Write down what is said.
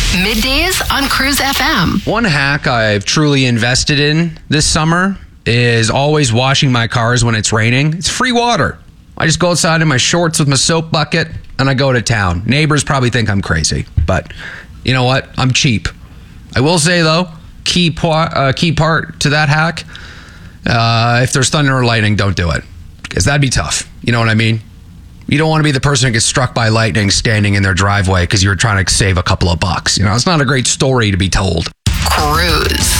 Middays on Cruise FM. One hack I've truly invested in this summer is always washing my cars when it's raining. It's free water. I just go outside in my shorts with my soap bucket and I go to town. Neighbors probably think I'm crazy, but you know what? I'm cheap. I will say though, key part to that hack, if there's thunder or lightning, don't do it, because that'd be tough. You know what I mean? You don't want to be the person who gets struck by lightning standing in their driveway because you're trying to save a couple of bucks. You know, it's not a great story to be told. Cruise.